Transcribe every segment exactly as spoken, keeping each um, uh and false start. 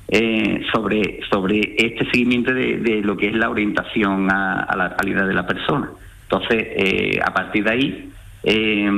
eh, sobre, sobre este seguimiento de, de lo que es la orientación a, a la calidad de la persona. Entonces, eh, a partir de ahí, eh,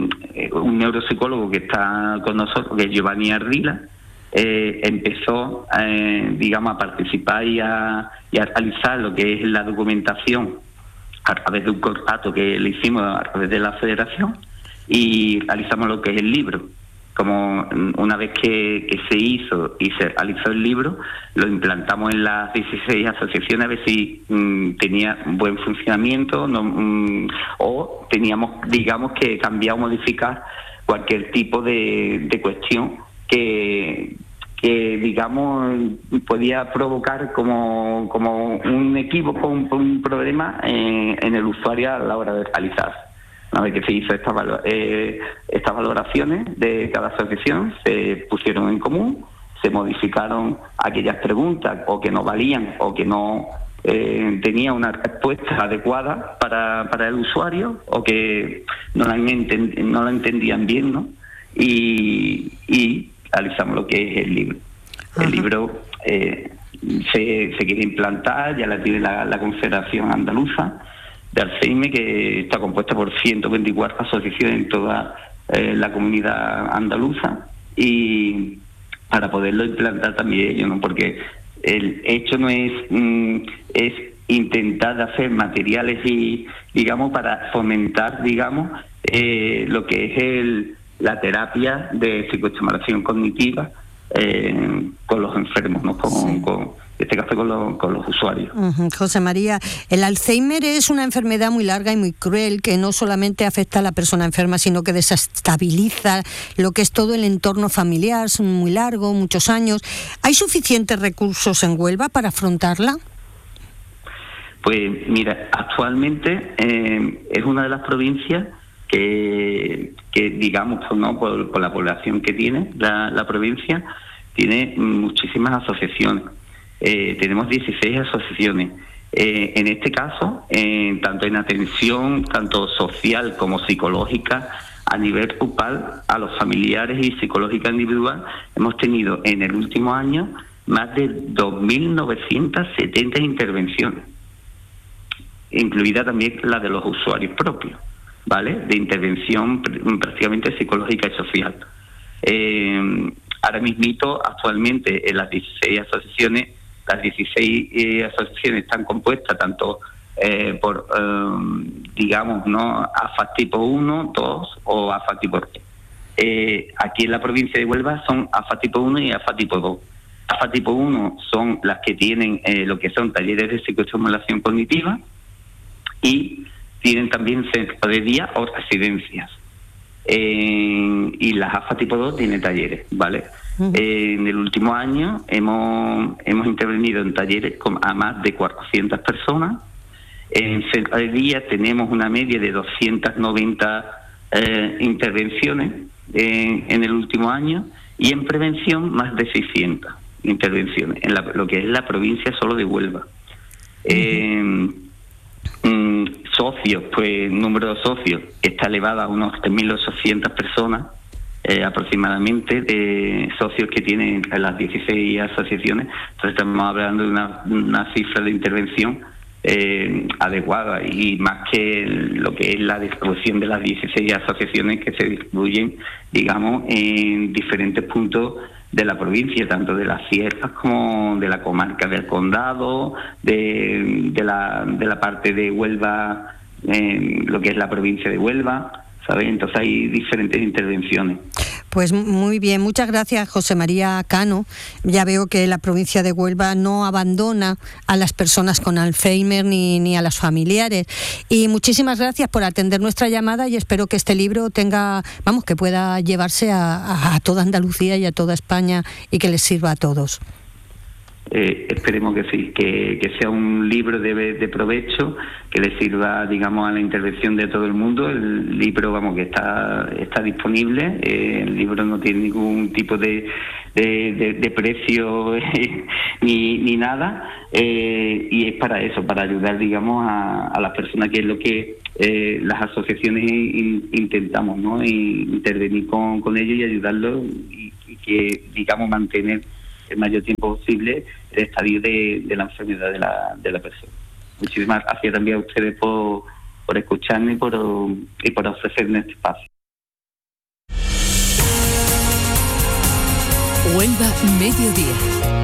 un neuropsicólogo que está con nosotros, que es Giovanni Ardila, eh, empezó, eh, digamos, a participar y a, y a realizar lo que es la documentación a través de un contrato que le hicimos a través de la federación, y realizamos lo que es el libro. Como una vez que, que se hizo y se realizó el libro, lo implantamos en las dieciséis asociaciones a ver si mmm, tenía buen funcionamiento, no, mmm, o teníamos, digamos, que cambiar o modificar cualquier tipo de, de cuestión que, que, digamos, podía provocar como, como un equívoco, un, un problema en, en el usuario a la hora de realizar. Una vez que se hizo esta, eh, estas valoraciones de cada asociación, se pusieron en común, se modificaron aquellas preguntas o que no valían o que no eh, tenían una respuesta adecuada para, para el usuario, o que no la, enten, no la entendían bien, ¿no? Y, y realizamos lo que es el libro. Ajá. El libro eh, se, se quiere implantar, ya la tiene la, la Confederación Andaluza de Alzheimer, que está compuesta por ciento veinticuatro asociaciones en toda eh, la comunidad andaluza, y para poderlo implantar también ellos, ¿no? Porque el hecho no es mm, es intentar hacer materiales y, digamos, para fomentar, digamos, eh, lo que es el, la terapia de psicoestimulación cognitiva eh, con los enfermos, ¿no? Con, sí. con en este caso con, lo, con los usuarios. Uh-huh. José María, el Alzheimer es una enfermedad muy larga y muy cruel, que no solamente afecta a la persona enferma, sino que desestabiliza lo que es todo el entorno familiar. Es muy largo, muchos años. ¿Hay suficientes recursos en Huelva para afrontarla? Pues mira, actualmente eh, es una de las provincias que, que digamos, ¿no? por, por la población que tiene la, la provincia, tiene muchísimas asociaciones. Eh, tenemos dieciséis asociaciones. Eh, en este caso, eh, tanto en atención, tanto social como psicológica, a nivel grupal, a los familiares y psicológica individual, hemos tenido en el último año más de dos mil novecientas setenta intervenciones, incluida también la de los usuarios propios, ¿vale? De intervención prácticamente psicológica y social. Eh, ahora mismito, actualmente, en las dieciséis asociaciones, las dieciséis eh, asociaciones están compuestas tanto eh, por, eh, digamos, ¿no? A F A tipo uno, dos o A F A tipo tres. Eh, aquí en la provincia de Huelva son A F A tipo uno y A F A tipo dos. A F A tipo uno son las que tienen eh, lo que son talleres de psicoestimulación cognitiva, y tienen también centros de día o residencias. Eh, y las A F A tipo dos tienen talleres, ¿vale? Uh-huh. Eh, en el último año hemos hemos intervenido en talleres con a más de cuatrocientas personas. En centros de día tenemos una media de doscientas noventa eh, intervenciones eh, en el último año, y en prevención más de seiscientas intervenciones en la, lo que es la provincia solo de Huelva. Uh-huh. Eh, mm, socios, pues el número de socios está elevado a unos tres mil ochocientas personas eh, aproximadamente, de socios que tienen entre las dieciséis asociaciones. Entonces estamos hablando de una, una cifra de intervención eh, adecuada, y más que el, lo que es la distribución de las dieciséis asociaciones que se distribuyen, digamos, en diferentes puntos de la provincia, tanto de las sierras como de la comarca del condado, de, de la de la parte de Huelva, eh, lo que es la provincia de Huelva, ¿sabes? Entonces hay diferentes intervenciones. Pues muy bien, muchas gracias, José María Cano. Ya veo que la provincia de Huelva no abandona a las personas con Alzheimer ni, ni a los familiares. Y muchísimas gracias por atender nuestra llamada, y espero que este libro tenga, vamos, que pueda llevarse a, a, a toda Andalucía y a toda España, y que les sirva a todos. Eh, esperemos que sí, que, que sea un libro de, de provecho, que le sirva, digamos, a la intervención de todo el mundo. El libro, vamos, que está está disponible. Eh, el libro no tiene ningún tipo de de, de, de precio eh, ni, ni nada, eh, y es para eso, para ayudar, digamos, a, a las personas, que es lo que eh, las asociaciones in, intentamos, ¿no? Y intervenir con, con ellos y ayudarlos, y, y que, digamos, mantener el mayor tiempo posible el estadio de, de la enfermedad de la, de la persona. Muchísimas gracias también a ustedes por, por escucharme y por, y por ofrecerme este espacio. Huelva Mediodía.